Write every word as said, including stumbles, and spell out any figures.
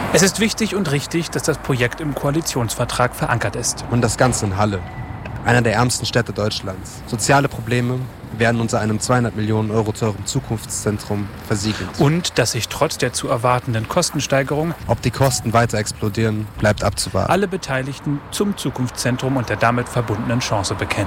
Es ist wichtig und richtig, dass das Projekt im Koalitionsvertrag verankert ist. Und das Ganze in Halle, einer der ärmsten Städte Deutschlands. Soziale Probleme werden unter einem zweihundert Millionen Euro teuren Zukunftszentrum versiegelt. Und dass sich trotz der zu erwartenden Kostensteigerung, ob die Kosten weiter explodieren, bleibt abzuwarten, alle Beteiligten zum Zukunftszentrum und der damit verbundenen Chance bekennen.